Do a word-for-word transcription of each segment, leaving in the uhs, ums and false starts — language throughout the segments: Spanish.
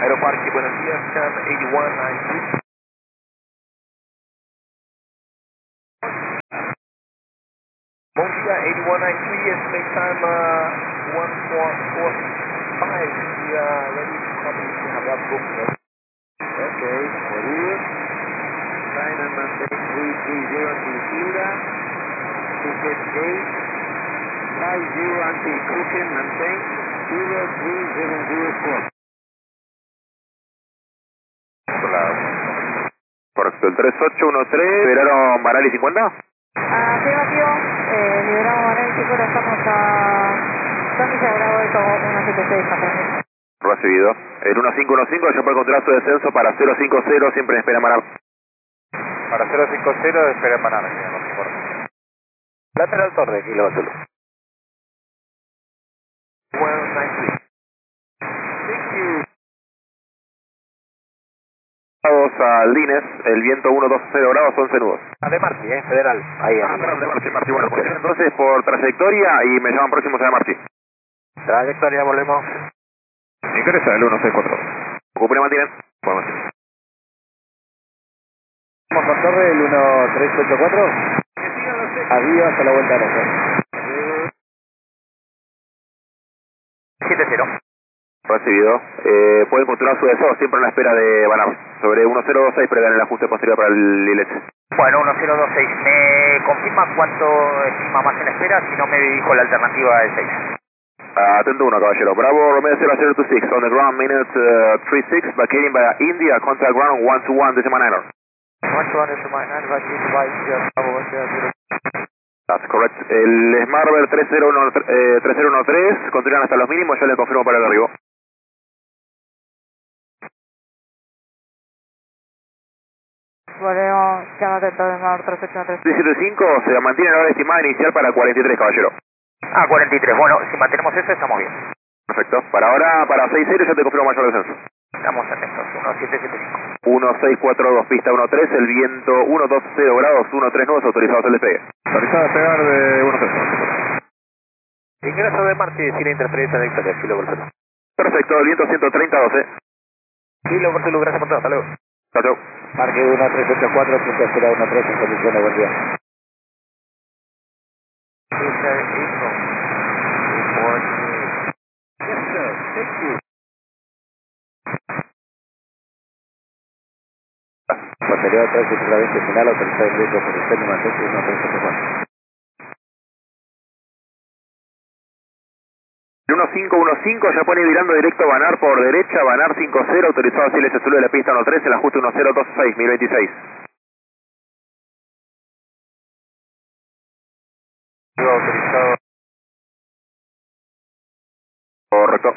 Aeroparque, buenos días, Cam eighty one ninety-three. Bom dia, eighty one ninety-three, estimate time uh, one four four five. We are ready to come in to have that book. Okay, for you. Sign and maintain three three zero anti-Hilda. Ticket eight. five zero anti-Cooking, maintain zero three zero zero four. Correcto, el tres ocho uno tres, ¿liberaron Barali cincuenta? Afirmativo, eh, liberamos Barali cincuenta, estamos a dos millas de grado de todo, uno siete seis, Japón. Recibido. El uno cinco uno cinco ya puede controlar su descenso para cero cinco cero, siempre en espera Manar. Para cero cinco cero, espera en Manar, señor. Lateral Torre, kilo Zulu. one ninety-three. Thank you. Al Lines, el viento uno dos cero grados, once nudos. Ah, de Martí, eh, federal. Ahí, Ah, perdón, de Martí, Martí. Bueno, pues entonces por trayectoria y me llaman próximos a de Martí. Trayectoria, volvemos. Ingresa el uno seis cuatro. Ocupé Martínez. Vamos. Vamos con Torre, el uno tres ocho cuatro. Adiós, hasta la vuelta a la siete cero. Recibido. Eh, pueden continuar su deseo, siempre en la espera de Banar. Sobre uno cero dos seis prevean el ajuste posterior para el Lilete. Bueno, uno cero dos seis. ¿Me confirma cuánto estima más en espera? Si no me dirijo a la alternativa de seis. Atento uno, caballero. Bravo, Romeo cero cero dos seis. On the ground, minute uh, three six. Vacating by India, contact ground one two one, decimal niner. one two one, decimal niner, vacating by India, Bravo, one zero. That's correct. El Smartbird tres cero uno tres continúan hasta los mínimos, ya le confirmo para el arribo. Volvemos, llama atento de Mar tres ocho uno tres. seis siete cinco se mantiene la hora estimada inicial para cuarenta y tres, caballero. Ah, cuarenta y tres. Bueno, si mantenemos eso, estamos bien. Perfecto. Para ahora, para seis cero ya te confirmo mayor descenso. Estamos atentos. uno siete siete cinco. uno seis cuatro dos, pista uno tres, el viento uno dos cero grados, uno tres nudos, autorizados el despegue. Autorizado a despegar de uno tres. Ingreso de Martí, sin interferencia de Victoria, kilo por celu. Perfecto, el viento ciento treinta doce. Kilo por celu, gracias por todo, hasta luego. Chao, chao. Parque uno tres ocho cuatro, punto cero uno tres en condición de buen día. Posterior tres y veinte final, autorizado el riesgo por el C N M uno tres ocho cuatro. El uno cinco uno cinco ya pone virando directo a Banar por derecha, Banar cinco cero, autorizado así el S de la pista uno tres, el ajuste uno cero dos seis, mil veintiséis. Autorizado. Correcto.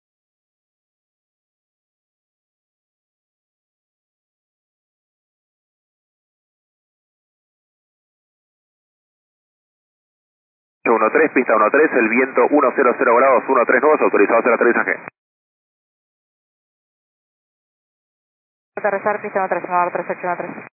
uno tres, pista uno tres, el viento uno cero cero grados, uno tres nudos, autorizado hacer aterrizaje. Aterrizar, pista uno tres, Mar tres ocho uno tres.